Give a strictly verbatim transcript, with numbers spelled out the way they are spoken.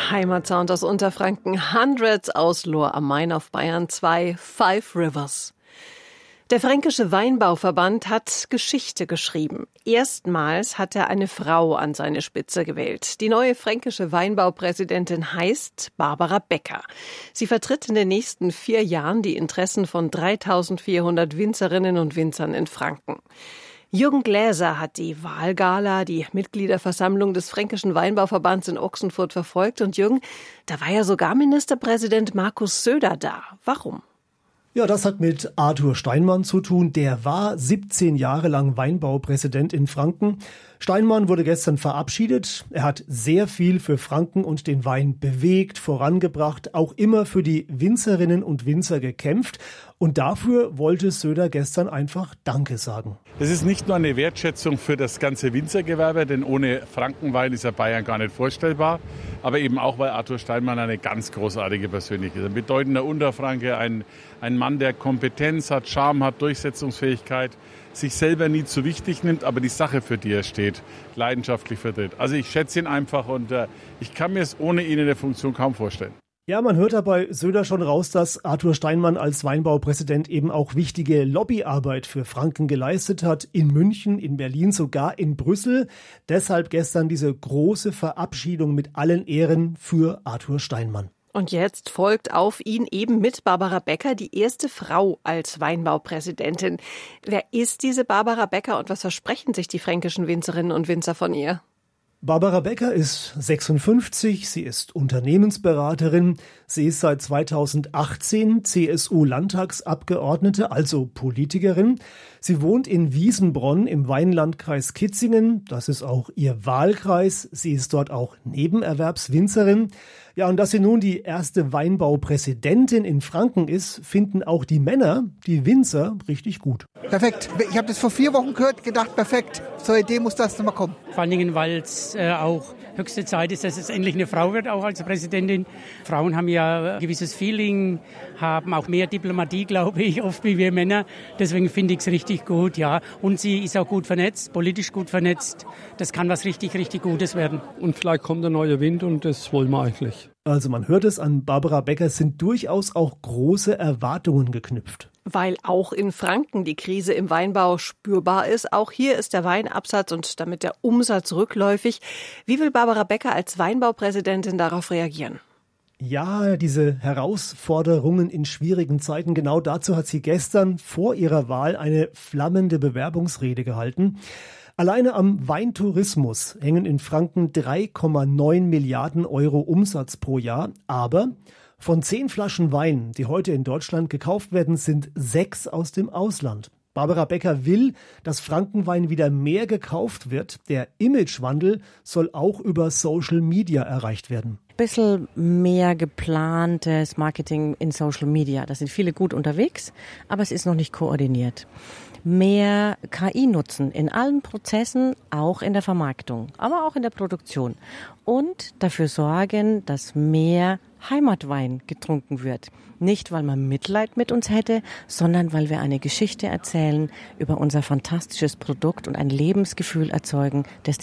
Heimatsound aus Unterfranken, Hundreds aus Lohr am Main auf Bayern zwei, Five Rivers. Der Fränkische Weinbauverband hat Geschichte geschrieben. Erstmals hat er eine Frau an seine Spitze gewählt. Die neue fränkische Weinbaupräsidentin heißt Barbara Becker. Sie vertritt in den nächsten vier Jahren die Interessen von dreitausendvierhundert Winzerinnen und Winzern in Franken. Jürgen Gläser hat die Wahlgala, die Mitgliederversammlung des Fränkischen Weinbauverbands in Ochsenfurt verfolgt. Und Jürgen, da war ja sogar Ministerpräsident Markus Söder da. Warum? Ja, das hat mit Arthur Steinmann zu tun. Der war siebzehn Jahre lang Weinbaupräsident in Franken. Steinmann wurde gestern verabschiedet. Er hat sehr viel für Franken und den Wein bewegt, vorangebracht, auch immer für die Winzerinnen und Winzer gekämpft. Und dafür wollte Söder gestern einfach Danke sagen. Das ist nicht nur eine Wertschätzung für das ganze Winzergewerbe, denn ohne Frankenwein ist ja Bayern gar nicht vorstellbar. Aber eben auch, weil Arthur Steinmann eine ganz großartige Persönlichkeit ist. Ein bedeutender Unterfranke, ein, ein Mann, der Kompetenz hat, Charme hat, Durchsetzungsfähigkeit, sich selber nie zu wichtig nimmt, aber die Sache, für die er steht, leidenschaftlich vertritt. Also ich schätze ihn einfach und äh, ich kann mir es ohne ihn in der Funktion kaum vorstellen. Ja, man hört dabei Söder schon raus, dass Arthur Steinmann als Weinbaupräsident eben auch wichtige Lobbyarbeit für Franken geleistet hat. In München, in Berlin, sogar in Brüssel. Deshalb gestern diese große Verabschiedung mit allen Ehren für Arthur Steinmann. Und jetzt folgt auf ihn eben mit Barbara Becker die erste Frau als Weinbaupräsidentin. Wer ist diese Barbara Becker und was versprechen sich die fränkischen Winzerinnen und Winzer von ihr? Barbara Becker ist sechsundfünfzig, sie ist Unternehmensberaterin, sie ist seit zweitausendachtzehn C S U-Landtagsabgeordnete, also Politikerin. Sie wohnt in Wiesenbronn im Weinlandkreis Kitzingen, das ist auch ihr Wahlkreis, sie ist dort auch Nebenerwerbswinzerin. Ja, und dass sie nun die erste Weinbaupräsidentin in Franken ist, finden auch die Männer, die Winzer, richtig gut. Perfekt. Ich habe das vor vier Wochen gehört, gedacht, perfekt. Zur Idee muss das nochmal kommen. Vor allen Dingen, weil es äh, auch höchste Zeit ist, dass es endlich eine Frau wird, auch als Präsidentin. Frauen haben ja ein gewisses Feeling, haben auch mehr Diplomatie, glaube ich, oft wie wir Männer. Deswegen finde ich es richtig gut, ja. Und sie ist auch gut vernetzt, politisch gut vernetzt. Das kann was richtig, richtig Gutes werden. Und vielleicht kommt der neue Wind und das wollen wir eigentlich. Also man hört es, an Barbara Becker sind durchaus auch große Erwartungen geknüpft. Weil auch in Franken die Krise im Weinbau spürbar ist. Auch hier ist der Weinabsatz und damit der Umsatz rückläufig. Wie will Barbara Becker als Weinbaupräsidentin darauf reagieren? Ja, diese Herausforderungen in schwierigen Zeiten, genau dazu hat sie gestern vor ihrer Wahl eine flammende Bewerbungsrede gehalten. Alleine am Weintourismus hängen in Franken drei Komma neun Milliarden Euro Umsatz pro Jahr. Aber von zehn Flaschen Wein, die heute in Deutschland gekauft werden, sind sechs aus dem Ausland. Barbara Becker will, dass Frankenwein wieder mehr gekauft wird. Der Imagewandel soll auch über Social Media erreicht werden. Ein bisschen mehr geplantes Marketing in Social Media. Da sind viele gut unterwegs, aber es ist noch nicht koordiniert. Mehr K I nutzen in allen Prozessen, auch in der Vermarktung, aber auch in der Produktion. Und dafür sorgen, dass mehr Heimatwein getrunken wird. Nicht, weil man Mitleid mit uns hätte, sondern weil wir eine Geschichte erzählen über unser fantastisches Produkt und ein Lebensgefühl erzeugen, das